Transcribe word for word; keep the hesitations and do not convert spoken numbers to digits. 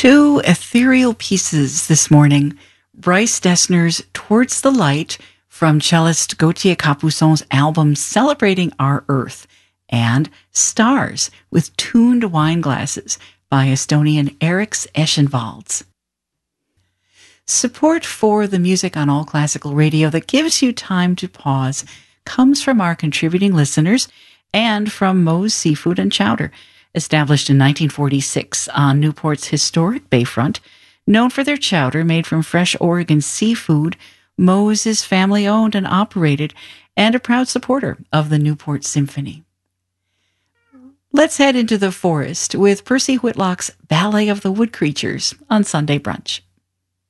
Two ethereal pieces this morning. Bryce Dessner's Towards the Light from cellist Gauthier Capuçon's album Celebrating Our Earth, and Stars with Tuned Wine Glasses by Estonian Eriks Eschenwalds. Support for the music on All Classical Radio that gives you time to pause comes from our contributing listeners and from Moe's Seafood and Chowder, established in nineteen forty-six on Newport's historic bayfront. Known for their chowder made from fresh Oregon seafood, Moe's is family-owned and operated and a proud supporter of the Newport Symphony. Let's head into the forest with Percy Whitlock's Ballet of the Wood Creatures on Sunday Brunch.